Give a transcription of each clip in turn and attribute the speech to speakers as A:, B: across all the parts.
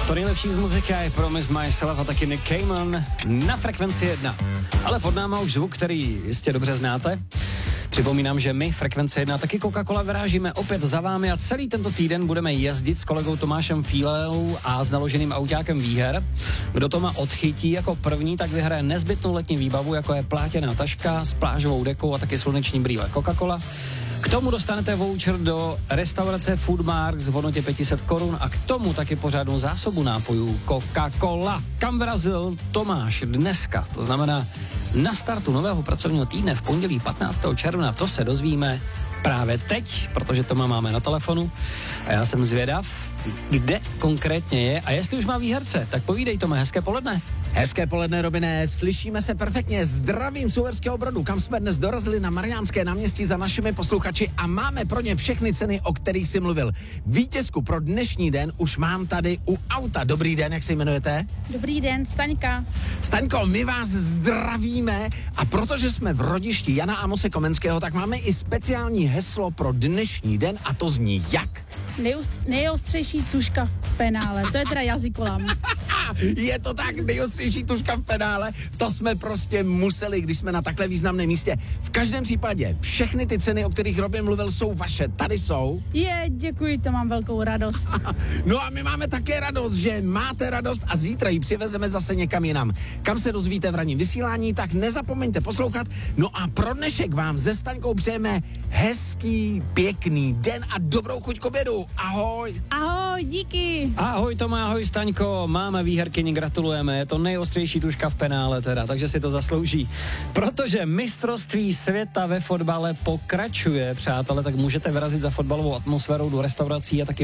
A: To nejlepší z muziky je Promise Myself a taky Nick Cayman na Frekvenci 1. Ale pod náma už zvuk, který jistě dobře znáte. Připomínám, že my, Frekvence 1, taky Coca-Cola, vyrážíme opět za vámi a celý tento týden budeme jezdit s kolegou Tomášem Fílou a s naloženým autákem výher. Kdo to má odchytí jako první, tak vyhraje nezbytnou letní výbavu, jako je plátěná taška s plážovou dekou a taky sluneční brýle Coca-Cola. K tomu dostanete voucher do restaurace Foodmarks v hodnotě 500 korun a k tomu taky pořádnou zásobu nápojů Coca-Cola. Kam vrazil Tomáš dneska? To znamená na startu nového pracovního týdne v pondělí 15. června, to se dozvíme právě teď, protože Toma máme na telefonu a já jsem zvědav, kde konkrétně je a jestli už má výherce, tak povídej, Tome, hezké poledne.
B: Hezké poledne, Robine, slyšíme se perfektně. Zdravím z Uherského Brodu, kam jsme dnes dorazili na Mariánské náměstí za našimi posluchači a máme pro ně všechny ceny, o kterých jsi mluvil. Vítězku pro dnešní den už mám tady u auta. Dobrý den, jak se jmenujete?
C: Dobrý den, Staňka.
B: Staňko, my vás zdravíme a protože jsme v rodišti Jana Amose Komenského, tak máme i speciální heslo pro dnešní den a to zní jak?
C: Nejostřejší tuška v penále, to je teda jazykolam.
B: Je to tak, nejostřejší tuška v penále, to jsme prostě museli, když jsme na takhle významném místě. V každém případě všechny ty ceny, o kterých Robin mluvil, jsou vaše, tady jsou.
C: Děkuji, to mám velkou radost.
B: No a my máme také radost, že máte radost a zítra ji přivezeme zase někam jinam. Kam se dozvíte v ranním vysílání, tak nezapomeňte poslouchat. No a pro dnešek vám se Staňkou přejeme hezký, pěkný den a dobrou chuť k obědu. Ahoj.
C: Ahoj, díky.
A: Ahoj Tome, ahoj Staňko, máme výherkyni, gratulujeme, je to nejostřejší tuška v penále teda, takže si to zaslouží. Protože mistrovství světa ve fotbale pokračuje, přátelé, tak můžete vyrazit za fotbalovou atmosférou do restaurací a taky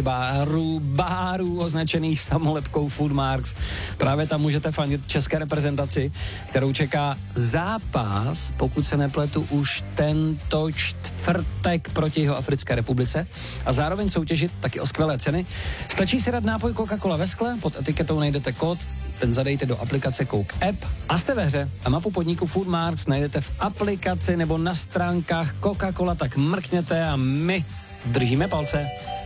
A: bárů označených samolepkou Foodmarks. Právě tam můžete fandit české reprezentaci, kterou čeká zápas, pokud se nepletu, už tento čtvrtek proti Jihoafrické republice a zároveň soutěžit taky o skvělé ceny. Stačí si dát nápoj Coca-Cola ve skle, pod etiketou najdete kód, ten zadejte do aplikace Coke App a jste ve hře. A mapu podniku Foodmarks najdete v aplikaci nebo na stránkách Coca-Cola, tak mrkněte a my držíme palce.